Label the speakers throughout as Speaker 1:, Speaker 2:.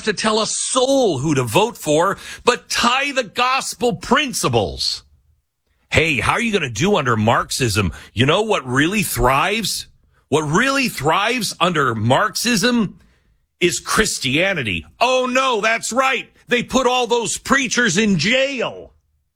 Speaker 1: have to tell a soul who to vote for, but tie the gospel principles. Hey, how are you going to do under Marxism? You know what really thrives? What really thrives under Marxism is Christianity. Oh, no, that's right. They put all those preachers in jail.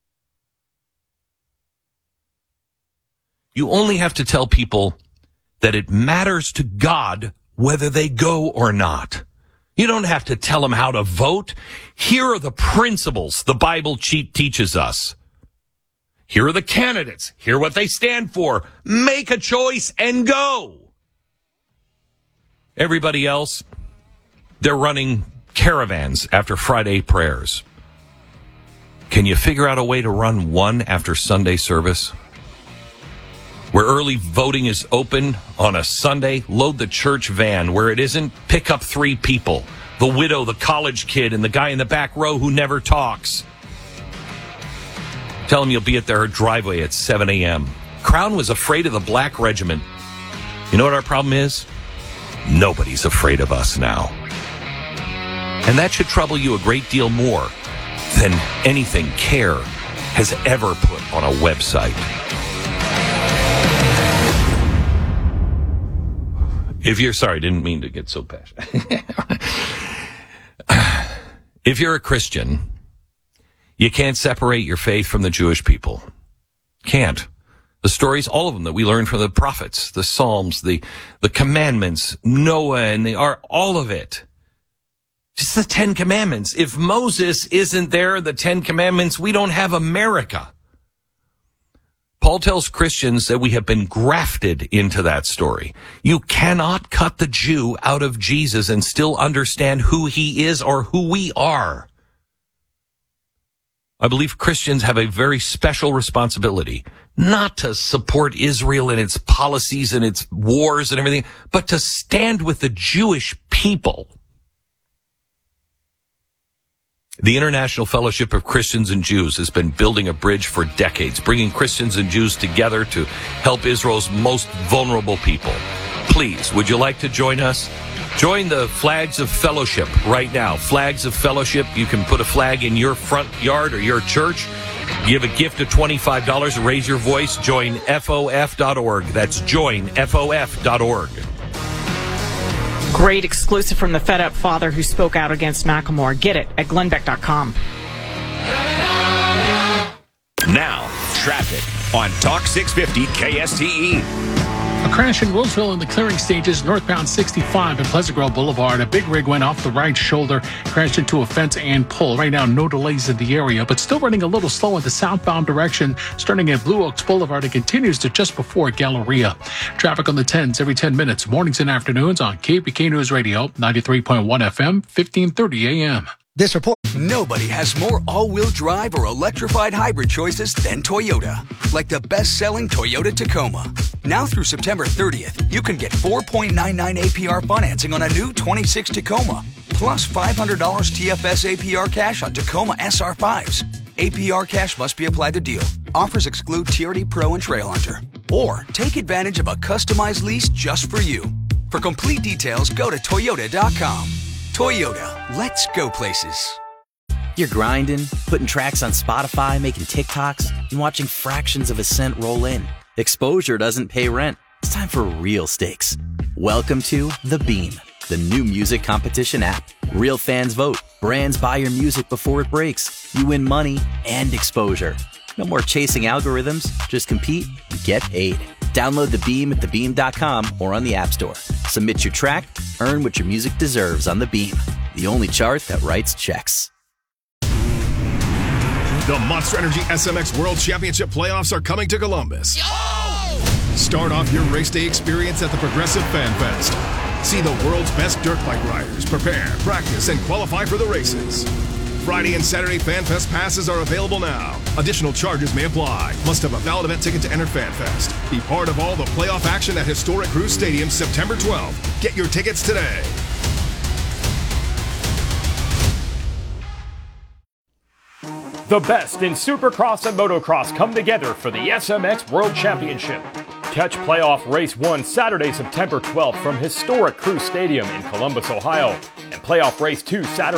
Speaker 1: You only have to tell people that it matters to God whether they go or not. You don't have to tell them how to vote. Here are the principles the Bible teaches us. Here are the candidates. Here are what they stand for. Make a choice and go. Everybody else, they're running caravans after Friday prayers. Can you figure out a way to run one after Sunday service? Where early voting is open on a Sunday, load the church van. Where it isn't, pick up 3 people. The widow, the college kid, and the guy in the back row who never talks. Tell them you'll be at their driveway at 7 a.m. Crown was afraid of the black regiment. You know what our problem is? Nobody's afraid of us now. And that should trouble you a great deal more than anything CARE has ever put on a website. If you're sorry, didn't mean to get so passionate. If you're a Christian, you can't separate your faith from the Jewish people. Can't. The stories, all of them that we learn from the prophets, the Psalms, the commandments, Noah, and all of it. Just the 10 Commandments. If Moses isn't there, the 10 Commandments, we don't have America. Paul tells Christians that we have been grafted into that story. You cannot cut the Jew out of Jesus and still understand who he is or who we are. I believe Christians have a very special responsibility, not to support Israel and its policies and its wars and everything, but to stand with the Jewish people. The International Fellowship of Christians and Jews has been building a bridge for decades, bringing Christians and Jews together to help Israel's most vulnerable people. Please, would you like to join us? Join the Flags of Fellowship right now. Flags of Fellowship. You can put a flag in your front yard or your church. Give a gift of $25 and raise your voice. Join FOF.org. That's joinFOF.org.
Speaker 2: Great exclusive from the fed up father who spoke out against Macklemore. Get it at glenbeck.com.
Speaker 3: Now, traffic on Talk 650 KSTE.
Speaker 4: A crash in Roseville in the clearing stages, northbound 65 at Pleasant Grove Boulevard. A big rig went off the right shoulder, crashed into a fence and pole. Right now, no delays in the area, but still running a little slow in the southbound direction, starting at Blue Oaks Boulevard and continues to just before Galleria. Traffic on the 10s every 10 minutes, mornings and afternoons on KPK News Radio, 93.1 FM, 1530 AM.
Speaker 5: This report.
Speaker 6: Nobody has more all-wheel drive or electrified hybrid choices than Toyota. Like the best-selling Toyota Tacoma. Now through September 30th, you can get 4.99 APR financing on a new 26 Tacoma, plus $500 TFS APR cash on Tacoma SR5s. APR cash must be applied to deal. Offers exclude TRD Pro and Trail Hunter. Or take advantage of a customized lease just for you. For complete details, go to Toyota.com. Toyota, let's go places.
Speaker 7: You're grinding, putting tracks on Spotify, making TikToks, and watching fractions of a cent roll in. Exposure doesn't pay rent. It's time for real stakes. Welcome to The Beam, the new music competition app. Real fans vote. Brands buy your music before it breaks. You win money and exposure. No more chasing algorithms. Just compete and get paid. Download The Beam at thebeam.com or on the App Store. Submit your track, earn what your music deserves on The Beam, the only chart that writes checks.
Speaker 8: The Monster Energy SMX World Championship playoffs are coming to Columbus. Start off your race day experience at the Progressive Fan Fest. See the world's best dirt bike riders prepare, practice, and qualify for the races. Friday and Saturday Fan Fest passes are available now. Additional charges may apply. Must have a valid event ticket to enter Fan Fest. Be part of all the playoff action at historic Cruise Stadium September 12th. Get your tickets today.
Speaker 9: The best in Supercross and Motocross come together for the SMX World Championship. Catch Playoff Race 1 Saturday, September 12th from historic Cruise Stadium in Columbus, Ohio, and Playoff Race 2 Saturday